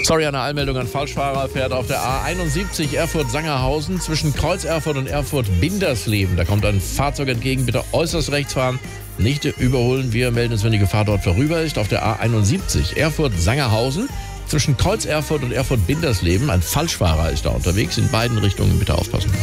Sorry, eine Anmeldung an Falschfahrer. Fährt auf der A71 Erfurt-Sangerhausen zwischen Kreuz Erfurt und Erfurt-Bindersleben. Da kommt ein Fahrzeug entgegen, bitte äußerst rechts fahren. Nicht überholen, wir melden uns, wenn die Gefahr dort vorüber ist. Auf der A71 Erfurt-Sangerhausen zwischen Kreuz Erfurt und Erfurt-Bindersleben. Ein Falschfahrer ist da unterwegs. In beiden Richtungen bitte aufpassen.